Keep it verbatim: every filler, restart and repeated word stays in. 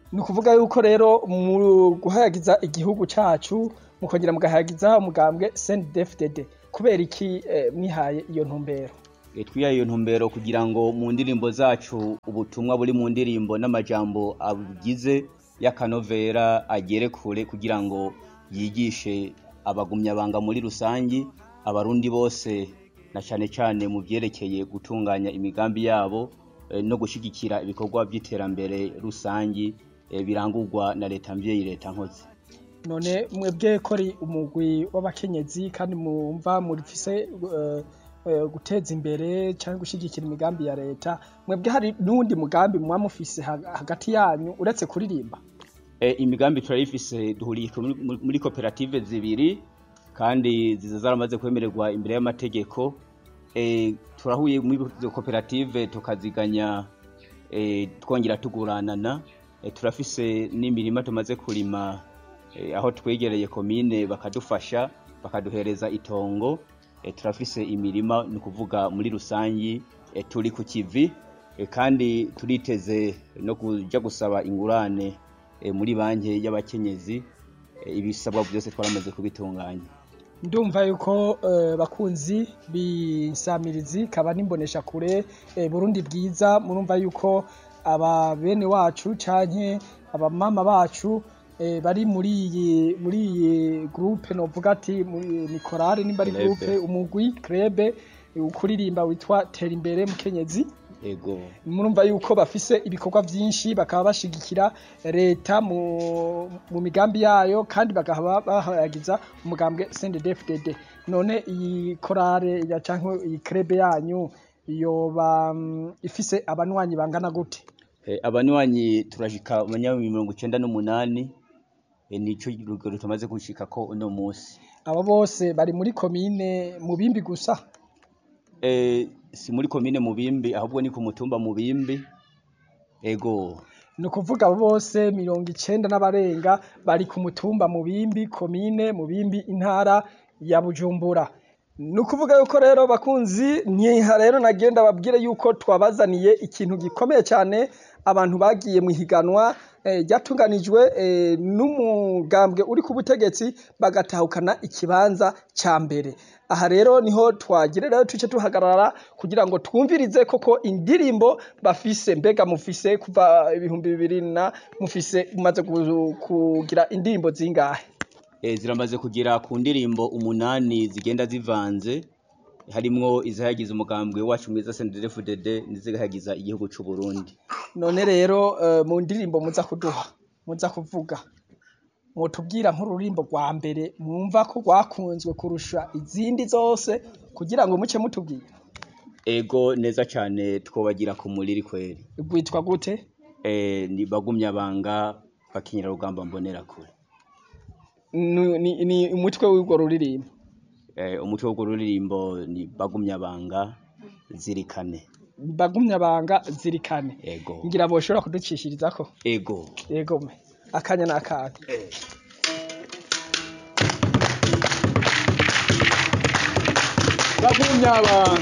ni ukuvuga yuko rero mu guhayagiza igihugu cacu mukongera mugahayagiza umugambwe C N D D F D D kubera iki eh, mwihaye iyo ntumbero? E, twihaye iyo ntumbero kugira ngo mu ndirimbo zacu ubutumwa buri mu ndirimbo n'amajambo abugize y'akanovera agere kure kugira ngo yigishe abagumyabanga muri rusangi, abarundi bose na cane cane mu vyerekeye gutunganya imigambi yabo e, no gushigikira ibikorwa by'iterambere rusangi e, birangurwa na leta mvyeyi leta nkozi. None mwebwe kori umugwi w'abakenyezi kandi mumva murifise uh, uh, guteza imbere cyangwa gushigikira imigambi ya leta, mwebwe hari nundi mugambi mwa mufise hagati yanyu uretse kuririmba? E, imigambi turayifise duhuriye muri koperative zibiri kandi ziza zaramaze kwemererwa imbere y'amategeko. E, turahuye muri koperative tukaziganya e, twongera tuguranana. E, turafise n'imirima tumaze kurima e, aho twegereye komine bakadufasha bakaduhereza itongo. E, turafise imirima ni kuvuga muri rusangi e, turi ku kivi e, kandi turiteze no kuja gusaba ingurane e, muri banki y'abakenyezi. E, ibisabwa byose twaramaze kubitunganya. Ndumva yuko uh, bakunzi b'insamirizi kaba nimbonesha kure e, Burundi bwiza, murumva yuko aba bene wacu canke aba mama bacu e, bari muri iyi muri iyi groupe novuga ati ni korale nimba ari groupe umugwi krebe ukuririmba witwa Tera imbere mukenyezi. Ego. Murumva yuko bafise ibikorwa vyinshi bakaba bashigikira leta mu, mu migambi yayo kandi bakaba bahayagiza umugambwe C N D D F D D. None iyi korale ya canke iyi krebe yanyu yoba um, ifise abanwanyi bangana gute? E, abanwanyi turashika abanya mirongo icenda n'umunani e, nico rugero tumaze gushika ko uno musi. Abo bose bari muri komine Mubimbi gusa? Eh, si muri komine Mubimbi ahubwo ni ku mutumba Mubimbi. Ego. Nukuvuga abo bose mirongo icenda n'abarenga bari ku mutumba Mubimbi, komine Mubimbi, intara ya Bujumbura. Nukuvuga yuko rero bakunzi nyiha rero nagenda babwire yuko twabazaniye ikintu gikomeye cyane, abantu bagiye mu higanwa ryatunganijwe e, n'umugambwe uri ku butegetsi bagatahukana ikibanza ca mbere. Aha rero niho twagire rero tuce tuhagarara kugira ngo twumvirize koko indirimbo bafise. Mbega mufise kuva ibihumbi bibiri na mufise umaze kugira indirimbo zingahe? E, ziramaze kugira ku ndirimbo umunani zigenda zivanze, harimwo izahagiza umugambwe wacu mwiza C N D D F D D n'izihagiza igihugu c'u Burundi. None rero uh, mu ndirimbo muza kuduha muza kuvuga mutubwira nk'ururimbo rwa mbere mwumva ko rwakunzwe kurusha izindi zose kugira ngo muce mutubwira. Ego neza cyane twobagira ku muriri kweri. Rwitwa gute? Eh, ni bagumyabanga bakinyira rugamba mbonera kure. Ni ni umutwe w'urwo ruririmbo. Eh, umutwe w'urwo ruririmbo ni bagumyabanga zirikane. Bagumyabanga zirikane. Ego. Ngira boshobora kuducishirizako. Ego. Ego me. Akanya nakandi. Eh. Bagumyabanga